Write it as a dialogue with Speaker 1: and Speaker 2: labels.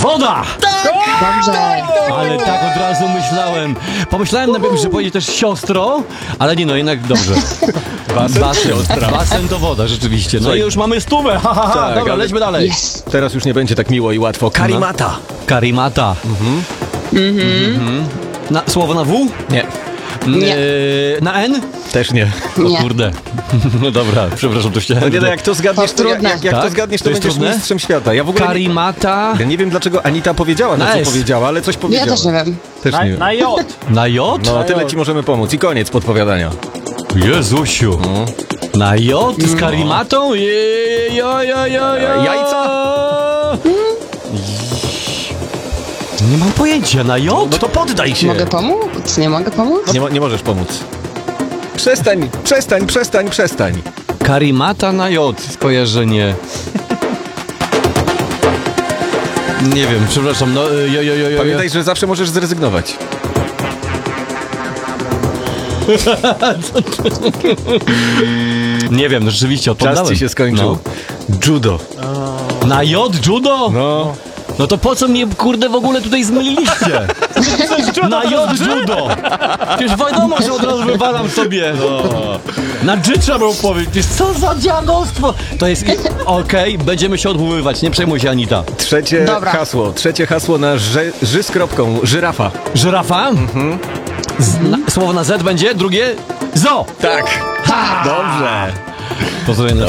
Speaker 1: Woda!
Speaker 2: Dobrze.
Speaker 1: Ale tak od razu myślałem. Pomyślałem najpierw, że powiedzieć też siostro, ale nie, no jednak dobrze. Basen to woda, rzeczywiście. No i już mamy 100.
Speaker 3: Tak,
Speaker 1: Dobra,
Speaker 3: ale-
Speaker 1: lećmy dalej.
Speaker 2: Yes.
Speaker 3: Teraz już nie będzie tak miło i łatwo. Karimata.
Speaker 1: Karimata. Słowo na W?
Speaker 3: Nie,
Speaker 2: Nie.
Speaker 1: Na N?
Speaker 3: też nie.
Speaker 1: O
Speaker 2: Nie.
Speaker 1: kurde. No dobra, przepraszam, to chciałem.
Speaker 3: No nie, no jak to zgadniesz,
Speaker 2: To trudne.
Speaker 3: jak to
Speaker 1: Tak?
Speaker 3: zgadniesz, to
Speaker 1: To jest
Speaker 3: będziesz
Speaker 1: trudne?
Speaker 3: mistrzem świata. Ja w ogóle
Speaker 1: Karimata.
Speaker 3: ja nie wiem, dlaczego Anita powiedziała,
Speaker 1: Na
Speaker 3: co
Speaker 1: S.
Speaker 3: powiedziała, ale coś
Speaker 2: Ja
Speaker 3: powiedziała.
Speaker 2: też nie wiem.
Speaker 3: Też nie wiem.
Speaker 4: Na J.
Speaker 1: Na J?
Speaker 3: No, tyle ci możemy pomóc. I koniec podpowiadania.
Speaker 1: Jezusiu. Na J z karimatą?
Speaker 3: Jajca?
Speaker 1: Nie mam pojęcia. Na J?
Speaker 3: No to poddaj się.
Speaker 2: Mogę pomóc? Nie mogę pomóc?
Speaker 3: Nie możesz pomóc. Przestań.
Speaker 1: Karimata na J. Skojarzenie. Nie wiem, przepraszam. No,
Speaker 3: Pamiętaj, że zawsze możesz zrezygnować.
Speaker 1: Nie wiem, no rzeczywiście
Speaker 3: Czas
Speaker 1: odpowiadałem.
Speaker 3: ci się skończył. Judo.
Speaker 1: No. Na J? Judo?
Speaker 3: No.
Speaker 1: No to po co mnie, kurde, w ogóle tutaj zmyliliście? Na J judo! Przecież wiadomo, że od razu wywalam sobie. Na G trzeba było powiedzieć. Co za dziadostwo! To jest... Okej, będziemy się odwoływać, nie przejmuj się, Anita.
Speaker 2: Dobra.
Speaker 3: Trzecie hasło na ży z kropką. Żyrafa.
Speaker 1: Żyrafa? Słowo na Z będzie, drugie? Zo!
Speaker 3: Tak. Dobrze.
Speaker 1: Pozdrawiam